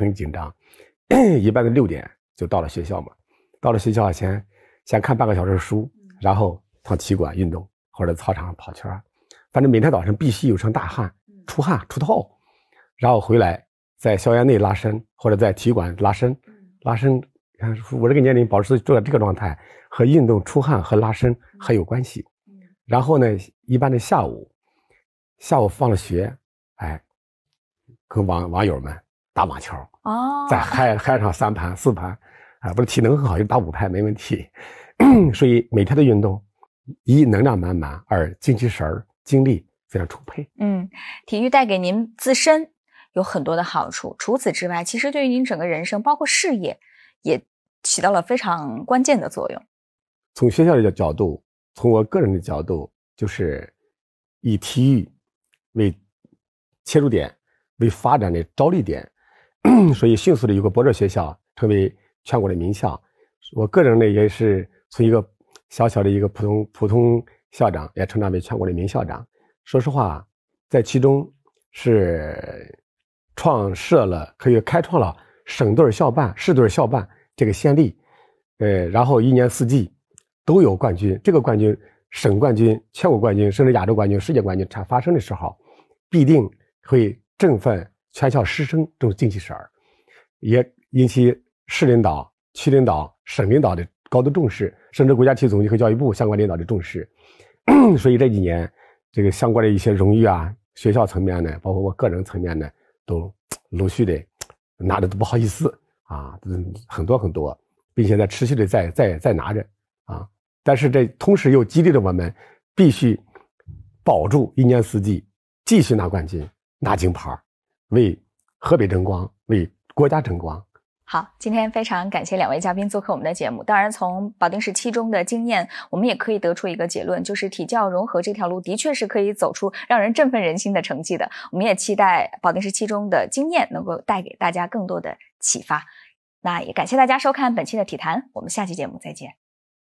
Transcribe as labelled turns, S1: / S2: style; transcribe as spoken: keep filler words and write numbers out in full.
S1: 很紧张，一般的六点就到了学校嘛。到了学校先先看半个小时书，然后上体育馆运动或者操场上跑圈，反正每天早上必须有身大汗，出汗出透，然后回来在校园内拉伸或者在体育馆拉伸，拉伸。看我这个年龄保持这这个状态和运动出汗和拉伸很有关系。然后呢，一般的下午，下午放了学，哎，跟网网友们打网球，
S2: 哦，
S1: 再嗨嗨上三盘四盘，啊，不是体能很好，就打五盘没问题。所以每天的运动，一能量满满，二精气神儿精力非常充沛。
S2: 嗯，体育带给您自身有很多的好处，除此之外，其实对于您整个人生，包括事业，也起到了非常关键的作用。
S1: 从学校的角度，从我个人的角度，就是以体育为切入点，为发展的着力点，所以迅速的有个博士学校成为全国的名校。我个人呢也是从一个小小的一个普通普通校长，也成长为全国的名校长。说实话，在其中是创设了，可以开创了省队校办、市队校办这个先例，呃，然后一年四季都有冠军。这个冠军，省冠军、全国冠军，甚至亚洲冠军、世界冠军产发生的时候，必定会振奋全校师生这种精气神儿，也引起市领导、区领导、省领导的高度重视，甚至国家体育总局和教育部相关领导的重视。所以这几年，这个相关的一些荣誉啊，学校层面呢，包括我个人层面呢，都陆续的拿着都不好意思啊，很多很多，并且在持续的在在在拿着啊。但是这同时又激励着我们必须保住一年四季继续拿冠军、拿金牌，为河北争光，为国家争光。
S2: 好，今天非常感谢两位嘉宾做客我们的节目。当然，从保定市七中的经验，我们也可以得出一个结论，就是体教融合这条路的确是可以走出让人振奋人心的成绩的。我们也期待保定市七中的经验能够带给大家更多的启发。那也感谢大家收看本期的体坛，我们下期节目再见。